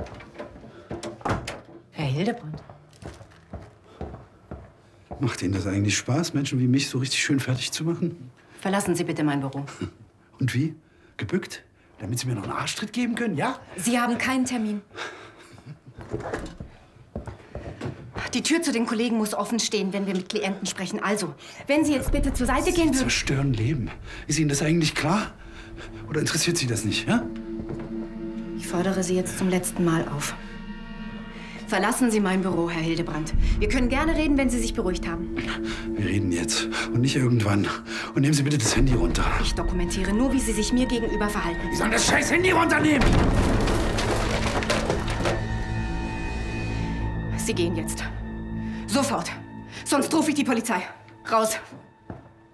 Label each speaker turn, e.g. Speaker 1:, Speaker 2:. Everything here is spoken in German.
Speaker 1: Herr Hildebrand.
Speaker 2: Macht Ihnen das eigentlich Spaß, Menschen wie mich so richtig schön fertig zu machen?
Speaker 1: Verlassen Sie bitte mein Büro.
Speaker 2: Und wie? Gebückt? Damit Sie mir noch einen Arschtritt geben können, ja?
Speaker 1: Sie haben keinen Termin. Die Tür zu den Kollegen muss offen stehen, wenn wir mit Klienten sprechen. Also, wenn Sie jetzt bitte zur Seite gehen würden...
Speaker 2: Sie zerstören Leben. Ist Ihnen das eigentlich klar? Oder interessiert Sie das nicht, ja?
Speaker 1: Ich fordere Sie jetzt zum letzten Mal auf. Verlassen Sie mein Büro, Herr Hildebrand. Wir können gerne reden, wenn Sie sich beruhigt haben.
Speaker 2: Wir reden jetzt und nicht irgendwann. Und nehmen Sie bitte das Handy runter.
Speaker 1: Ich dokumentiere nur, wie Sie sich mir gegenüber verhalten.
Speaker 2: Sie sollen das scheiß Handy runternehmen!
Speaker 1: Sie gehen jetzt. Sofort. Sonst rufe ich die Polizei. Raus.